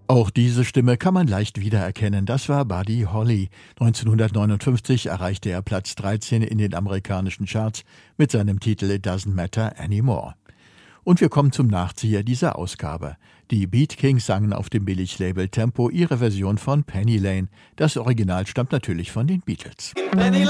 Auch diese Stimme kann man leicht wiedererkennen. Das war Buddy Holly. 1959 erreichte er Platz 13 in den amerikanischen Charts mit seinem Titel It Doesn't Matter Anymore. Und wir kommen zum Nachzieher dieser Ausgabe. Die Beat Kings sangen auf dem Billiglabel Tempo ihre Version von Penny Lane. Das Original stammt natürlich von den Beatles.